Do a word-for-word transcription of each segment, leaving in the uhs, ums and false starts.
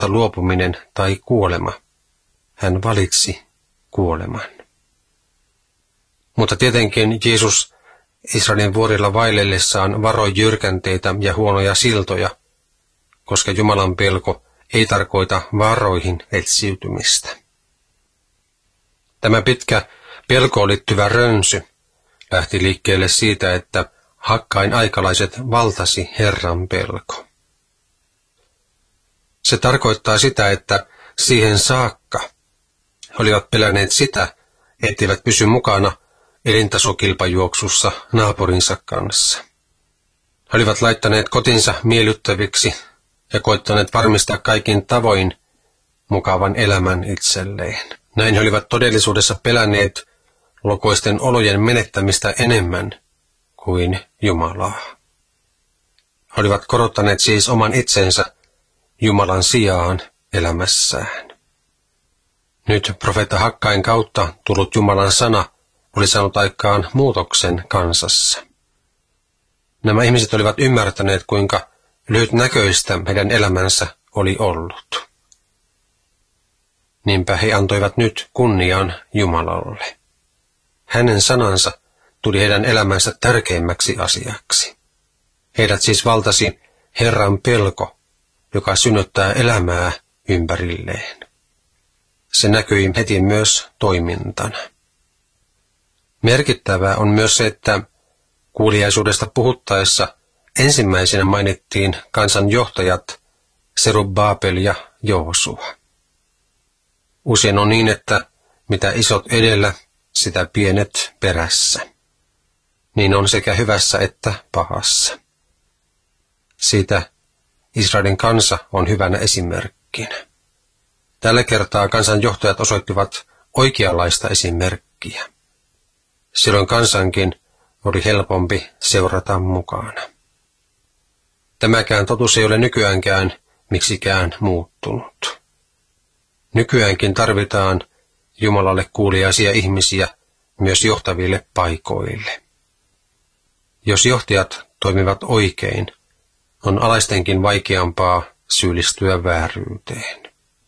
kautta luopuminen tai kuolema. Hän valitsi kuoleman. Mutta tietenkin Jeesus Israelin vuorilla vaellellessaan varoi jyrkänteitä ja huonoja siltoja, koska Jumalan pelko ei tarkoita vaaroihin etsiytymistä. Tämä pitkä pelkoon liittyvä rönsy lähti liikkeelle siitä, että Hakkain aikalaiset valtasi Herran pelko. Se tarkoittaa sitä, että siihen saakka he olivat pelänneet sitä, etteivät pysy mukana elintasokilpajuoksussa naapurinsa kanssa. He olivat laittaneet kotinsa miellyttäviksi ja koittaneet varmistaa kaikin tavoin mukavan elämän itselleen. Näin he olivat todellisuudessa pelänneet lokoisten olojen menettämistä enemmän kuin Jumalaa. He olivat korottaneet siis oman itsensä Jumalan sijaan elämässään. Nyt profeetta Hakkain kautta tullut Jumalan sana oli saanut aikaan muutoksen kansassa. Nämä ihmiset olivat ymmärtäneet, kuinka lyhytnäköistä heidän elämänsä oli ollut. Niinpä he antoivat nyt kunnian Jumalalle. Hänen sanansa tuli heidän elämänsä tärkeimmäksi asiaksi. Heidät siis valtasi Herran pelko, joka synnyttää elämää ympärilleen. Se näkyi heti myös toimintana. Merkittävää on myös se, että kuuliaisuudesta puhuttaessa ensimmäisenä mainittiin kansan johtajat Serubbabel ja Joosua. Usein on niin, että mitä isot edellä, sitä pienet perässä. Niin on sekä hyvässä että pahassa. Siitä Israelin kansa on hyvänä esimerkkinä. Tällä kertaa kansan johtajat osoittivat oikeanlaista esimerkkiä. Silloin kansankin oli helpompi seurata mukana. Tämäkään totuus ei ole nykyäänkään miksikään muuttunut. Nykyäänkin tarvitaan Jumalalle kuuliaisia ihmisiä myös johtaville paikoille. Jos johtajat toimivat oikein, on alaistenkin vaikeampaa syyllistyä vääryyteen.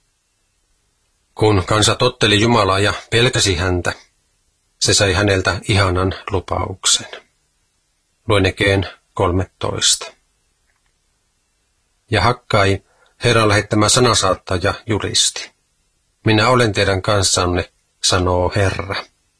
Kun kansa totteli Jumalaa ja pelkäsi häntä, se sai häneltä ihanan lupauksen. Luenekeen kolmetoista. Ja Hakkai, Herran lähettämä sanasaattaja, julisti. Minä olen teidän kanssanne, sanoo Herra.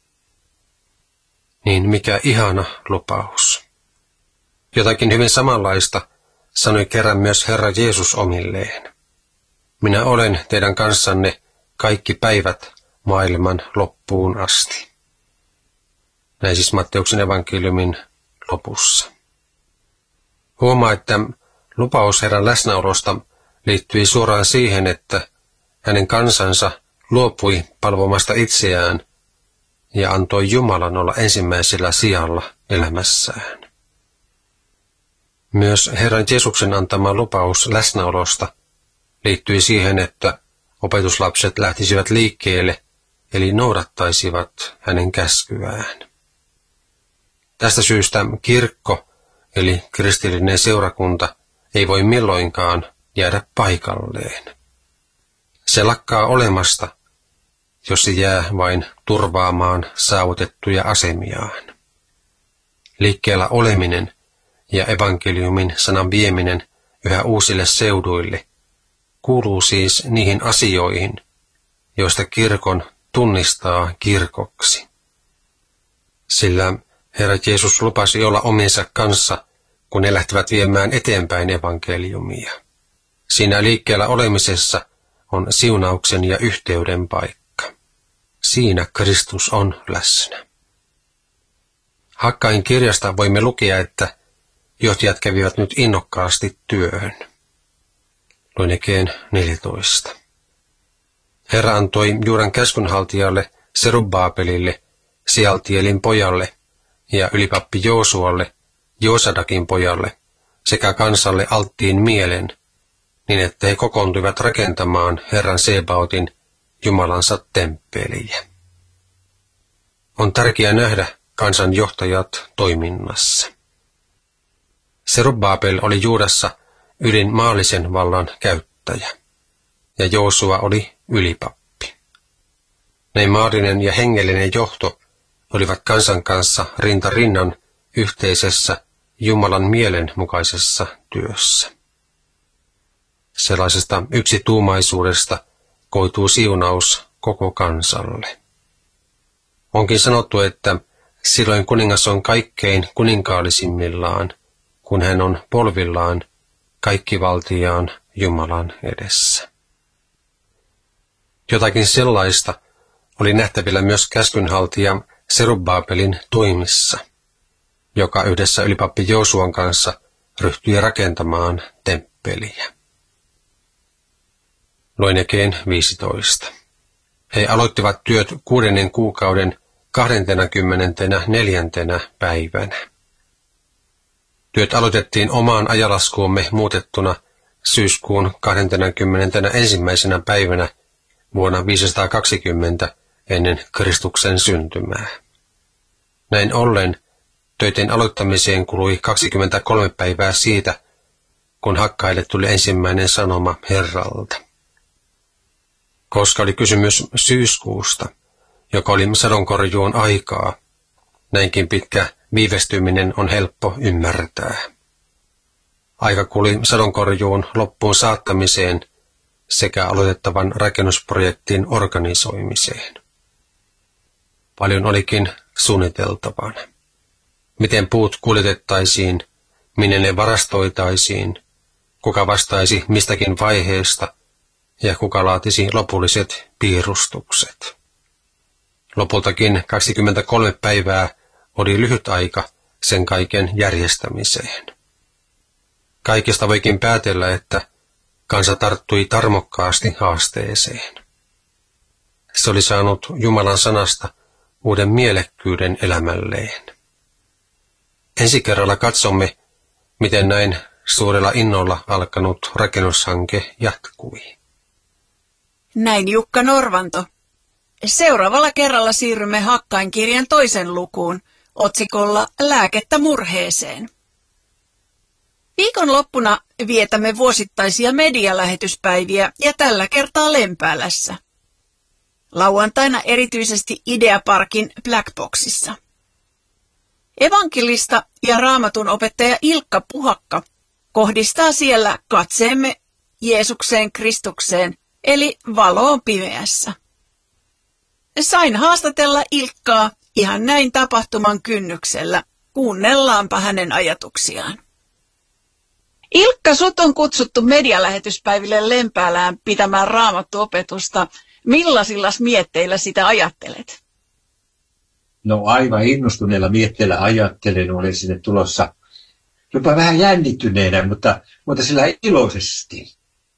Niin mikä ihana lupaus. Jotakin hyvin samanlaista sanoi kerran myös Herra Jeesus omilleen. Minä olen teidän kanssanne kaikki päivät maailman loppuun asti. Näin siis Matteuksen evankeliumin lopussa. Huomaa, että lupaus Herran läsnäolosta liittyi suoraan siihen, että hänen kansansa luopui palvomasta itseään ja antoi Jumalan olla ensimmäisellä sijalla elämässään. Myös Herran Jeesuksen antama lupaus läsnäolosta liittyi siihen, että opetuslapset lähtisivät liikkeelle, eli noudattaisivat hänen käskyään. Tästä syystä kirkko, eli kristillinen seurakunta, ei voi milloinkaan jäädä paikalleen. Se lakkaa olemasta, jos se jää vain turvaamaan saavutettuja asemiaan. Liikkeellä oleminen ja evankeliumin sanan vieminen yhä uusille seuduille kuuluu siis niihin asioihin, joista kirkon tunnistaa kirkoksi. Sillä Herra Jeesus lupasi olla omiensa kanssa, kun ne lähtevät viemään eteenpäin evankeliumia. Siinä liikkeellä olemisessa on siunauksen ja yhteyden paikka. Siinä Kristus on läsnä. Hakkain kirjasta voimme lukea, että johtajat kävivät nyt innokkaasti työhön. Luenekeen neljätoista. Herra antoi Juudan käskynhaltijalle Serubbabelille, Sealtielin pojalle ja ylipappi Joosualle, Joosadakin pojalle, sekä kansalle alttiin mielen, niin että he kokoontuivat rakentamaan Herran Sebaotin, Jumalansa temppeliä. On tärkeää nähdä kansan johtajat toiminnassa. Serubbabel oli Juudassa ylin maallisen vallan käyttäjä. ja Joosua oli ylipappi. Neimaalinen ja hengellinen johto olivat kansan kanssa rinta rinnan yhteisessä Jumalan mielen mukaisessa työssä. Sellaisesta yksituumaisuudesta koituu siunaus koko kansalle. Onkin sanottu, että silloin kuningas on kaikkein kuninkaallisimmillaan, kun hän on polvillaan kaikkivaltiaan Jumalan edessä. Jotakin sellaista oli nähtävillä myös käskynhaltija Serubbabelin toimissa, joka yhdessä ylipappi Joosuan kanssa ryhtyi rakentamaan temppeliä. Luen Jakeen viisitoista. He aloittivat työt kuudennen kuukauden kahdentenakymmenentenä neljäntenä päivänä. Työt aloitettiin omaan ajalaskuumme muutettuna syyskuun kahdentenakymmenentenä ensimmäisenä päivänä vuonna viisisataakaksikymmentä ennen Kristuksen syntymää. Näin ollen töiden aloittamiseen kului kaksikymmentäkolme päivää siitä, kun hakkaille tuli ensimmäinen sanoma Herralta. Koska oli kysymys syyskuusta, joka oli sadonkorjuun aikaa, näinkin pitkä viivästyminen on helppo ymmärtää. Aika kuli sadonkorjuun loppuun saattamiseen sekä aloitettavan rakennusprojektin organisoimiseen. Paljon olikin suunniteltavana. Miten puut kuljetettaisiin, minne ne varastoitaisiin, kuka vastaisi mistäkin vaiheesta ja kuka laatisi lopulliset piirustukset. Lopultakin kaksikymmentäkolme päivää oli lyhyt aika sen kaiken järjestämiseen. Kaikesta voikin päätellä, että kansa tarttui tarmokkaasti haasteeseen. Se oli saanut Jumalan sanasta uuden mielekkyyden elämälleen. Ensi kerralla katsomme, miten näin suurella innolla alkanut rakennushanke jatkui. Näin Jukka Norvanto. Seuraavalla kerralla siirrymme Hakkainkirjan toisen lukuun otsikolla Lääkettä murheeseen. Viikonloppuna vietämme vuosittaisia medialähetyspäiviä ja tällä kertaa Lempäälässä. Lauantaina erityisesti Ideaparkin Blackboxissa. Evankelista ja raamatun opettaja Ilkka Puhakka kohdistaa siellä katseemme Jeesukseen Kristukseen, eli valoon pimeässä. Sain haastatella Ilkkaa ihan näin tapahtuman kynnyksellä. Kuunnellaanpa hänen ajatuksiaan. Ilkka, sut on kutsuttu medialähetyspäiville Lempäälään pitämään raamattuopetusta. Millaisilla mietteillä sitä ajattelet? No aivan innostuneella mietteellä ajattelen, olen sinne tulossa jopa vähän jännittyneenä, mutta, mutta sillä iloisesti.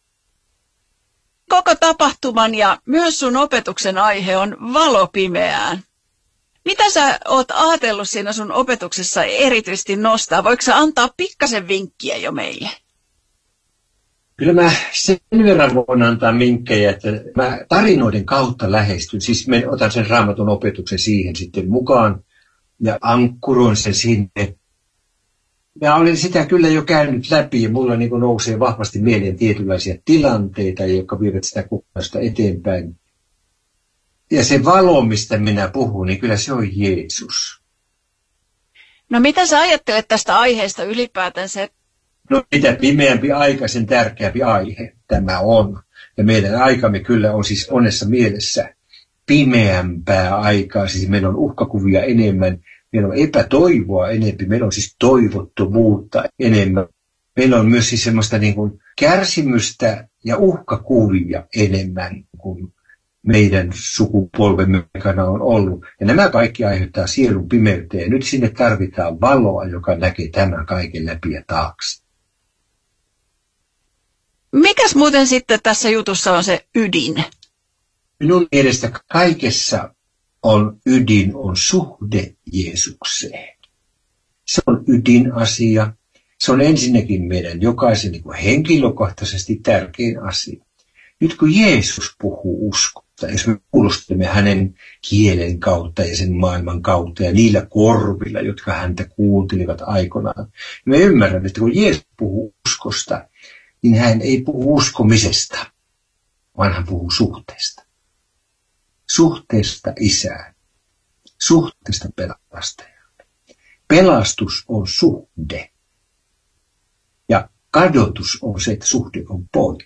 Koko tapahtuman ja myös sun opetuksen aihe on valo pimeään. Mitä sä oot ajatellut siinä sun opetuksessa erityisesti nostaa? Voiko sä antaa pikkasen vinkkiä jo meille? Kyllä mä sen verran voin antaa vinkkejä, että mä tarinoiden kautta lähestyn. Siis mä otan sen raamatun opetuksen siihen sitten mukaan ja ankkuroin sen sinne. Ja olen sitä kyllä jo käynyt läpi ja mulla niin kuin nousee vahvasti mieleen tietynlaisia tilanteita, jotka vievät sitä kokonaisuutta eteenpäin. Ja se valo, mistä minä puhun, niin kyllä se on Jeesus. No mitä sä ajattelet tästä aiheesta ylipäätänsä? No mitä pimeämpi aika, sen tärkeämpi aihe tämä on. Ja meidän aikamme kyllä on siis monessa mielessä pimeämpää aikaa. Siis meillä on uhkakuvia enemmän, meillä on epätoivoa enemmän, meillä on siis toivottomuutta enemmän. Meillä on myös siis semmoista niin kuin kärsimystä ja uhkakuvia enemmän kuin meidän sukupolvemme aikana on ollut. Ja nämä kaikki aiheuttaa sielun pimeyteen. Ja nyt sinne tarvitaan valoa, joka näkee tämän kaiken läpi ja taakse. Mikäs muuten sitten tässä jutussa on se ydin? Minun mielestä kaikessa on ydin, on suhde Jeesukseen. Se on ydinasia. Se on ensinnäkin meidän jokaisen niin kuin henkilökohtaisesti tärkein asia. Nyt kun Jeesus puhuu uskosta, jos me kuulostamme hänen kielen kautta ja sen maailman kautta ja niillä korvilla, jotka häntä kuuntelivat aikoinaan, niin me ymmärrämme, että kun Jeesus puhuu uskosta, niin hän ei puhu uskomisesta, vaan hän puhuu suhteesta. Suhteesta isään. Suhteesta pelastajaan. Pelastus on suhde. Ja kadotus on se, että suhde on pois.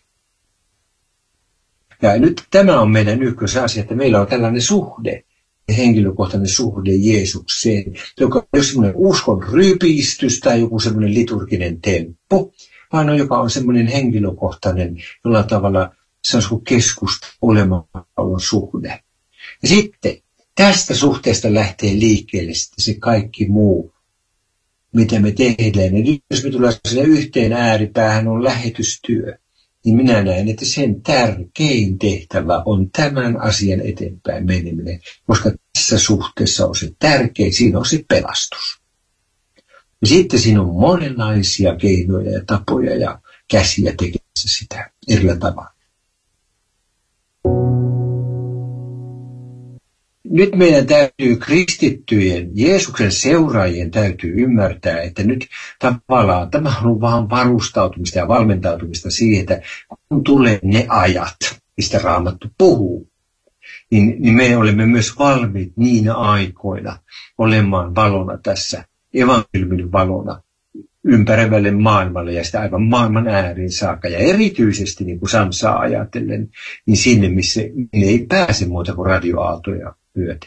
Ja nyt tämä on meidän ykkösasia, että meillä on tällainen suhde, henkilökohtainen suhde Jeesukseen, joka on jos semmoinen uskon rypistys tai joku semmoinen liturginen temppu, vaan on, joka on semmoinen henkilökohtainen, jollain tavalla se on keskusta olemassaolon suhde. Ja sitten tästä suhteesta lähtee liikkeelle sitten se kaikki muu, mitä me tehdään. Ja nyt jos me tullaan sinne yhteen ääripäähän on lähetystyö, niin minä näen, että sen tärkein tehtävä on tämän asian eteenpäin meneminen, koska tässä suhteessa on se tärkein, siinä on se pelastus. Ja sitten siinä on monenlaisia keinoja ja tapoja ja käsiä tekemässä sitä erillä tavalla. Nyt meidän täytyy kristittyjen, Jeesuksen seuraajien täytyy ymmärtää, että nyt tavallaan tämä on vaan varustautumista ja valmentautumista siihen, että kun tulee ne ajat, mistä Raamattu puhuu, niin, niin me olemme myös valmiit niinä aikoina olemaan valona tässä, evankeliumin valona ympäröivälle maailmalle ja sitä aivan maailman ääriin saakka. Ja erityisesti niin kuin Sansaa ajatellen, niin sinne, missä ne ei pääse muuta kuin radioaaltoja myöten.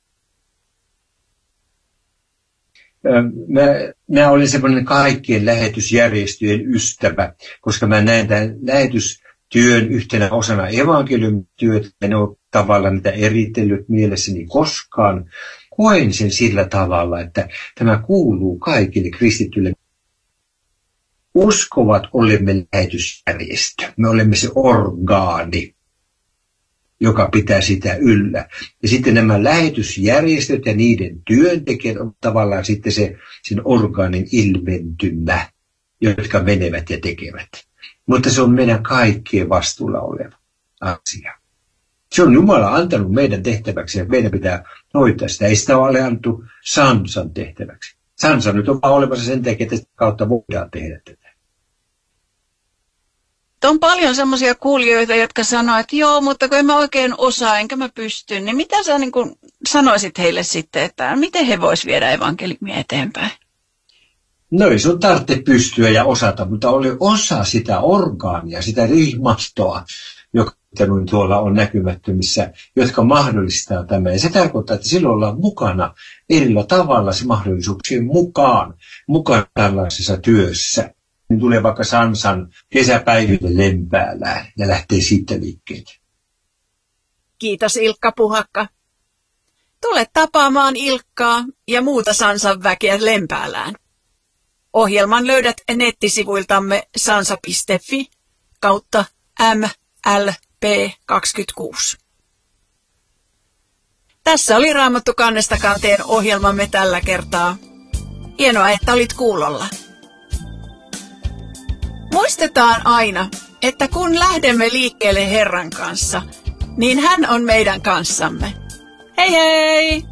Mä, mä olen semmoinen kaikkien lähetysjärjestöjen ystävä, koska mä näen tämän lähetystyön yhtenä osana evankeliumityötä. En ole tavallaan niitä eritellyt mielessäni koskaan. Koen sen sillä tavalla, että tämä kuuluu kaikille kristityille. Uskovat olemme lähetysjärjestö. Me olemme se orgaani, joka pitää sitä yllä. Ja sitten nämä lähetysjärjestöt ja niiden työntekijät on tavallaan sitten se, sen orgaanin ilmentymä, jotka menevät ja tekevät. Mutta se on meidän kaikkien vastuulla oleva asia. Se on Jumala antanut meidän tehtäväksi ja meidän pitää hoitaa sitä. Ei sitä ole annettu Sansan tehtäväksi. Sansa nyt on vaan olemassa sen takia, että sitä kautta voidaan tehdä tätä. On paljon semmoisia kuulijoita, jotka sanoo, että joo, mutta kun en mä oikein osaa, enkä mä pysty, niin mitä sä niin kuin sanoisit heille sitten, että miten he vois viedä evankeliumia eteenpäin? No ei sun tarvitse pystyä ja osata, mutta oli osa sitä orgaania, sitä rihmastoa, joka tuolla on näkymättömissä, jotka mahdollistaa tämän. Ja se tarkoittaa, että silloin ollaan mukana erillä tavalla se mahdollisuuksien mukaan, mukaan tällaisessa työssä. Niin tulee vaikka Sansan kesäpäiville Lempäälään ja lähtee siitä liikkeelle. Kiitos Ilkka Puhakka. Tule tapaamaan Ilkkaa ja muuta Sansan väkeä Lempäälään. Ohjelman löydät nettisivuiltamme sansa piste fi kautta M L P kaksikymmentäkuusi. Tässä oli Raamattu kannesta kanteen ohjelmamme tällä kertaa. Hienoa, että olit kuulolla. Muistetaan aina, että kun lähdemme liikkeelle Herran kanssa, niin hän on meidän kanssamme. Hei hei!